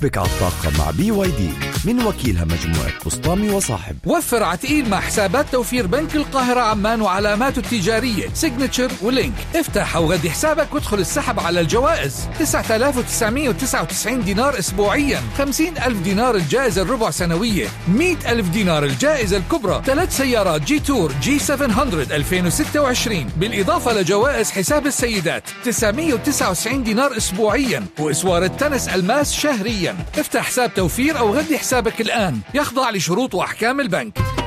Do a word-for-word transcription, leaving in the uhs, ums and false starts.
كيفبك على الطاقة مع بي واي دي من وكيلها مجموعة بسطامي وصاحب. وفر عتقيل مع حسابات توفير بنك القاهرة عمان وعلاماته التجارية سيجنتشر ولينك. افتح أو غدي حسابك وادخل السحب على الجوائز. تسعة آلاف وتسعمائة وتسعة وتسعين دينار أسبوعيا، خمسين ألف دينار الجائزة الربع سنوية، مئة ألف دينار الجائزة الكبرى، ثلاث سيارات جي تور جي سبعمائة ألفين وستة وعشرين، بالإضافة لجوائز حساب السيدات تسعمائة وتسعة وتسعين دينار أسبوعيا، وإسوار التنس الماس شهريا. افتح حساب توفير أو غدي حسابك الآن، يخضع لشروط وأحكام البنك.